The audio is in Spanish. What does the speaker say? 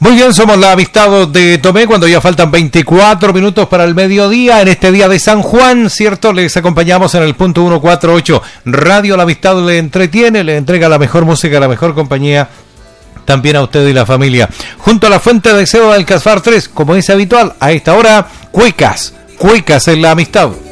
Muy bien, somos la Amistad de Tomé cuando ya faltan 24 minutos para el mediodía en este día de San Juan, ¿cierto? Les acompañamos en el punto 148. Radio La Amistad le entretiene, le entrega la mejor música, la mejor compañía, también a usted y la familia. Junto a la fuente de deseo del Casfar 3, como es habitual, a esta hora, Cuecas en la Amistad.